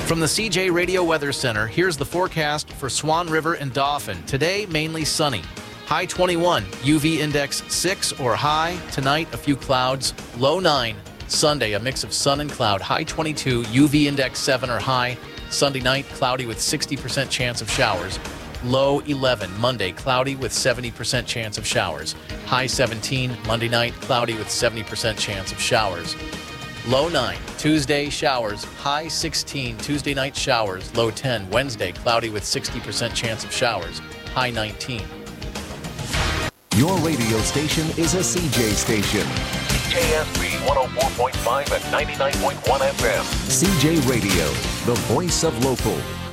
From the CJ Radio Weather Center, here's the forecast for Swan River and Dauphin. Today, mainly sunny. High 21, UV index 6 or high. Tonight, a few clouds, low 9. Sunday, a mix of sun and cloud, high 22, UV index 7 or high. Sunday night, cloudy with 60% chance of showers. Low 11. Monday, cloudy with 70% chance of showers. High 17. Monday night, cloudy with 70% chance of showers. Low 9. Tuesday, showers. High 16. Tuesday night, showers. Low 10. Wednesday, cloudy with 60% chance of showers. High 19. Your radio station is a CJ station. CJSB 104.5 and 99.1 FM. CJ Radio, the voice of local.